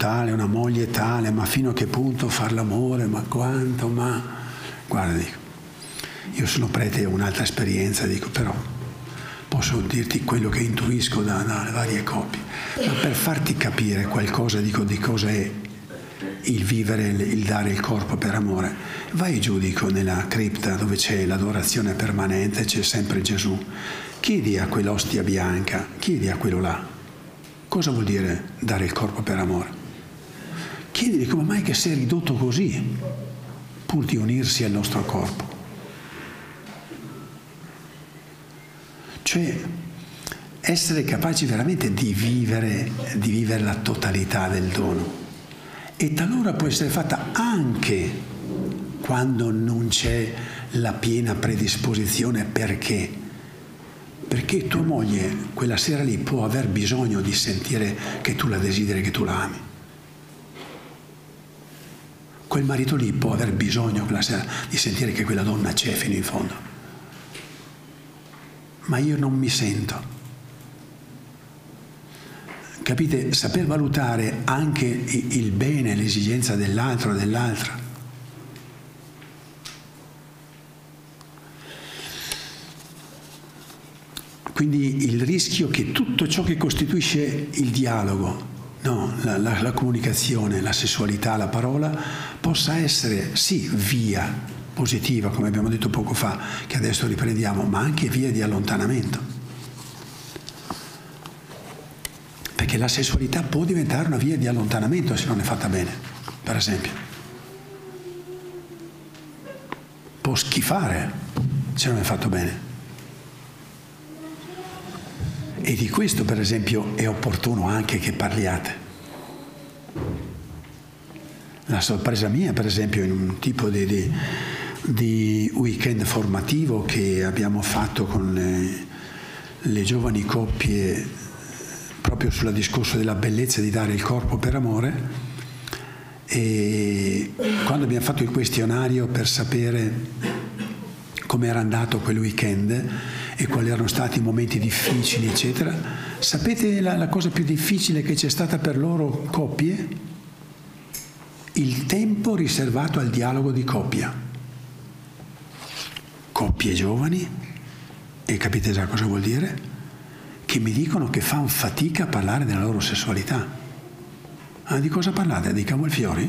tale, una moglie tale, ma fino a che punto far l'amore, ma quanto, ma... Guarda, dico, io sono prete, ho un'altra esperienza, dico, però posso dirti quello che intuisco dalle varie coppie, ma per farti capire qualcosa, dico, di cosa è il vivere, il dare il corpo per amore, vai giù, dico, nella cripta dove c'è l'adorazione permanente, c'è sempre Gesù, chiedi a quell'ostia bianca, chiedi a quello là, cosa vuol dire dare il corpo per amore? Chiedi come mai che sei ridotto così, pur di unirsi al nostro corpo. Cioè, essere capaci veramente di vivere la totalità del dono. E talora può essere fatta anche quando non c'è la piena predisposizione. Perché? Perché tua moglie quella sera lì può aver bisogno di sentire che tu la desideri, che tu la ami. Quel marito lì può aver bisogno quella sera di sentire che quella donna c'è fino in fondo. Ma io non mi sento. Capite? Saper valutare anche il bene, l'esigenza dell'altro o dell'altra. Quindi il rischio che tutto ciò che costituisce il dialogo, no, la comunicazione, la sessualità, la parola, possa essere sì via positiva, come abbiamo detto poco fa, che adesso riprendiamo, ma anche via di allontanamento. Perché la sessualità può diventare una via di allontanamento se non è fatta bene, per esempio. Può schifare se non è fatto bene. E di questo, per esempio, è opportuno anche che parliate. La sorpresa mia, per esempio, in un tipo di weekend formativo che abbiamo fatto con le giovani coppie proprio sul discorso della bellezza di dare il corpo per amore, e quando abbiamo fatto il questionario per sapere come era andato quel weekend e quali erano stati i momenti difficili, eccetera, sapete la cosa più difficile che c'è stata per loro coppie? Il tempo riservato al dialogo di coppia. Coppie giovani, e capite già cosa vuol dire? Che mi dicono che fanno fatica a parlare della loro sessualità. Ah, di cosa parlate? Di camolfiori?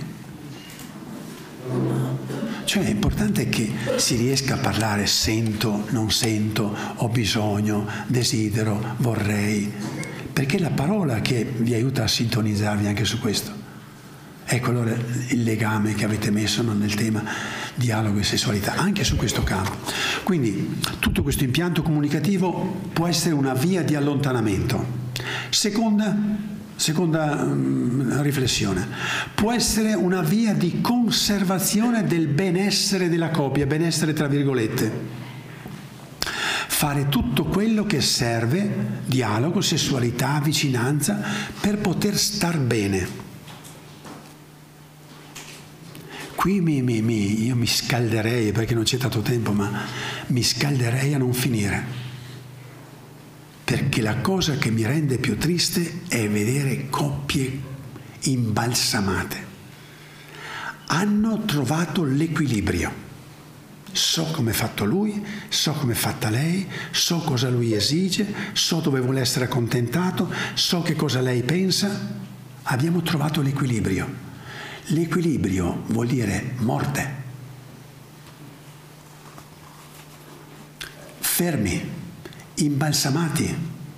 Cioè è importante che si riesca a parlare sento, non sento, ho bisogno, desidero, vorrei, perché è la parola che vi aiuta a sintonizzarvi anche su questo. Ecco allora il legame che avete messo nel tema dialogo e sessualità, anche su questo campo. Quindi tutto questo impianto comunicativo può essere una via di allontanamento. Seconda riflessione, può essere una via di conservazione del benessere della coppia, benessere tra virgolette. Fare tutto quello che serve, dialogo, sessualità, vicinanza, per poter star bene. Qui io mi scalderei, perché non c'è tanto tempo, ma mi scalderei a non finire. Perché la cosa che mi rende più triste è vedere coppie imbalsamate. Hanno trovato l'equilibrio. So come è fatto lui, so come è fatta lei, so cosa lui esige, so dove vuole essere accontentato, so che cosa lei pensa. Abbiamo trovato l'equilibrio. L'equilibrio vuol dire morte. Fermi, imbalsamati.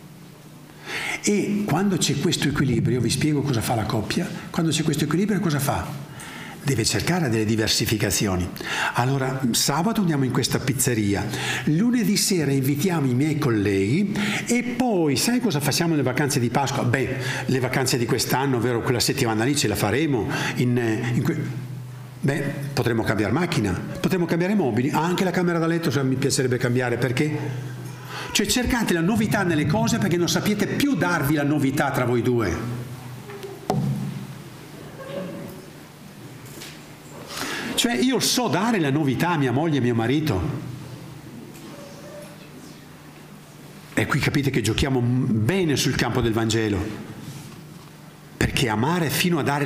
E quando c'è questo equilibrio, vi spiego cosa fa la coppia, quando c'è questo equilibrio cosa fa? Deve cercare delle diversificazioni. Allora, sabato andiamo in questa pizzeria, lunedì sera invitiamo i miei colleghi e poi, sai cosa facciamo nelle vacanze di Pasqua? Beh, le vacanze di quest'anno, ovvero quella settimana lì ce la faremo. Beh, potremmo cambiare macchina, potremmo cambiare mobili, anche la camera da letto mi piacerebbe cambiare, perché? Cioè cercate la novità nelle cose perché non sapete più darvi la novità tra voi due. Cioè io so dare la novità a mia moglie e a mio marito. E qui capite che giochiamo bene sul campo del Vangelo. Perché amare fino a dare